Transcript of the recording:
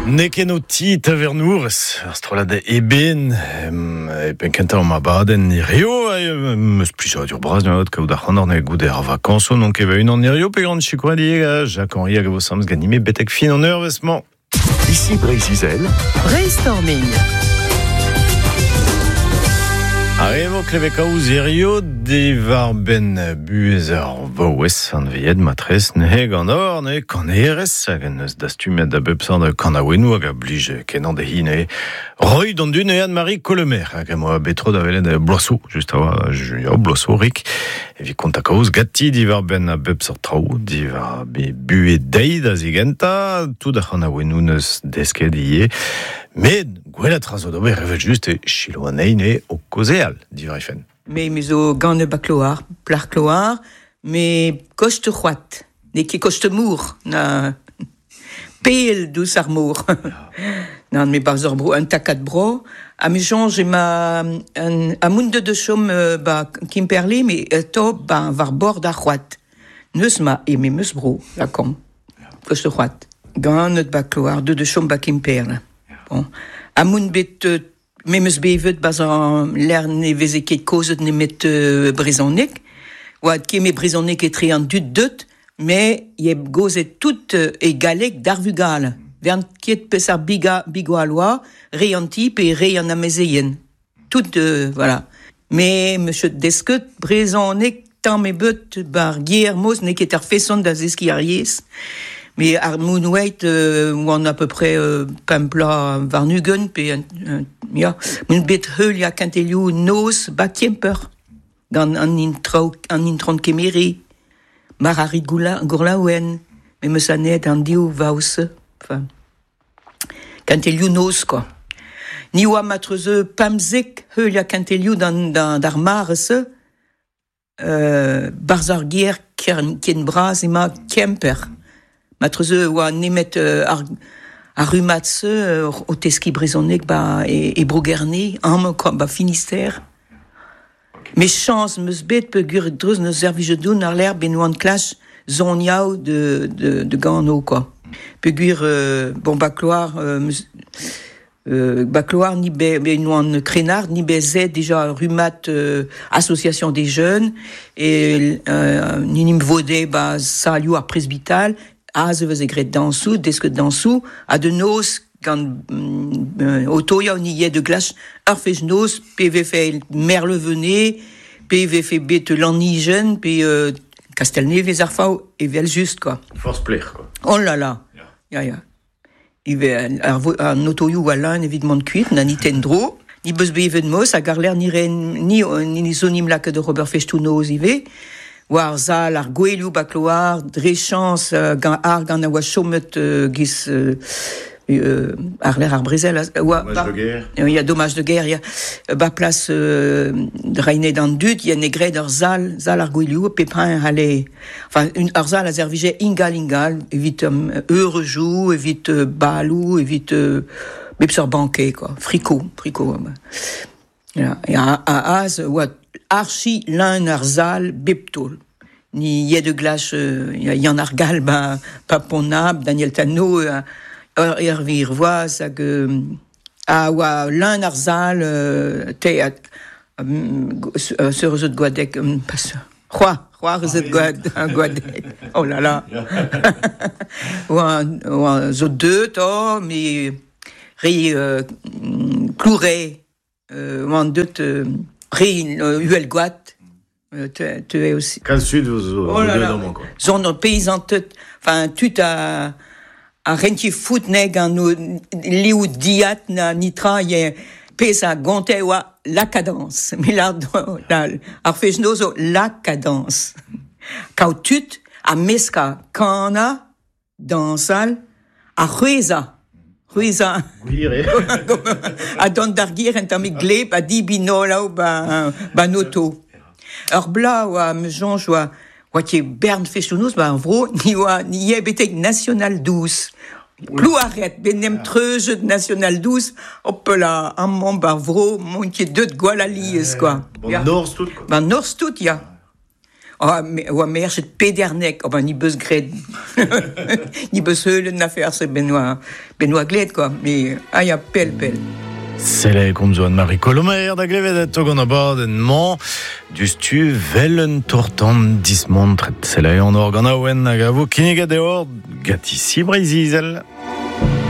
Nekenoti tavernours, astrolade eben, penkenta ma baden ni rio, meus plisa dur bras n'ot kaout ar c'hanor ne gouder ar vakanso, donc eva un an ni rio, pe gant chikoadi, Jacques-Henri hag vo sams ganime betek fin en eur vesman. Ici Brésil. Brainstorming. Aremo klevekaouz erio devar ben buezer vauez an veied matres ne gant or ne kanerez hag en eus dastumet da bepsan da kanaouenou hag a blij kenan de hine Roy don dun e Anne-Marie Colomer hag a betro da velen bloasso just a oa bloasso rik evi konta kaouz gatti divar ben a bepsar trao divar be bue deid a zigenta tout da kanaouenou neus desket ie mais gwelet razo d'ober revet juste chilo aneine o kozeal, divarifen. Mais zo gant bakloar, plar kloar, mais kost c'hoat, ne ki kost mour, na pel dous ar mour. Nan me barzor bro, un takat bro, a me jonge ma a mounde de chom ba kimperli, mais to ba var bord a c'hoat. Neus ma e me meus bro, la kom, kost c'hoat. Gant bakloar, de chom ba kimperli. Bon. A moun bet memes bevet baz an l'er ne veze ket kozet ne met brezonek, oad ket me brezonek etre an dut, mais yeb gozet tout e galek darvugal. Vern ket pes ar bigo aloa, re an tip e re an amezeien. Tout, voilà. Mais monsieur desket brezonek tan me bet bar gier moz ne ket ar feson da zeski ar yes. Mais ar mounouet, où on a à peu près pempla varnugen, pe ja, moun bet heul ya kanteliou nos ba kemper, gant an intron kemeri, mar arit gourlaouen, mais me sanet an diou vaus, enfin, kanteliou nos, quoi. Ni oa matreze pamzek heul ya kanteliou dar mar se, barzar gier ken bras ema kemper. Matreze oa nemet ar rumatse o teski brezonek ba e brogerné, am ba Finistère. Me chans meus bet pe gur dreuz neus servijedoun ar l'er ben oan klash zoniao de gano, quoi. Pe gur, bon, bakloar, bakloar ni ben oan krenard, ni be zed déjà rumat association des jeunes, et ni nim vode ba salio ar presbital, a ze vez egret dansou, desket dansou, a de nos, gant otoia o niye de glache, ar fej nos, pe ve fe merlevene, pe ve fe bet l'anigen, pe Castelnevez ar fao, e vel just, quoi. Force plaire, quoi. Oh là là, ya. Ive ar otoiou alain evidement kuit, na ni tendro, ni beus bevet mos, a gar l'er ni zonim lak de Robert Fechtou-Noz ive, war zal ar gouelioù bakloar, drechans gant a oa chomet gis ar l'er ar brezel. Dommage de guerre. Il y a dommage de guerre, il y a ba place reinet d'an dut, il y a negret ar zal ar gouelioù, pepin ale, enfin, ar zal a zervije ingal, evit eurejou, evit balou, evit bepsor banquet, quoi, fricot. Et a az, oa archi l'un ar zal beptol. Ni yed de glache, y'en ar gal, pa ponab, Daniel Tano, vir voaz, hag oa l'un ar zal, te sur eus gwadek, C'hoar eus gwadek, oh là là. Oa zo deut, mais re clouret, oa deut, uel gwaat, te e aussi. Kan sud zo deux quoi. Zon paysan enfin, tut a renti fout neg an liou diat na nitra ye pez a gonte oa la cadence. Mais là, ar fejno zo la cadence. Kao tut a meska kana dansal a c'hweza. A don d'ar gir en tamik gleb a di binolao ba noto. Ur bla oa me jonge oa ket bern Fechtou-Noz ba an vro ni e betek national 12. Plouaret, benem treujet national 12, hop là, an mon ba vro, mon ket deut gwal aliez, quoi. Bon, Norz tout, quoi. Norz tout, ya. Oa mer chet pedernek, ni beus gred. Ni beus heulen affaire, c'est Benoît Gled, quoi. Mais, ya pel. Sele komzoan Marie Colomer da glevet togon abad en man dustu velen tortan dismontret. Sele an organaouen hag avo kinega deor gati si Brésil.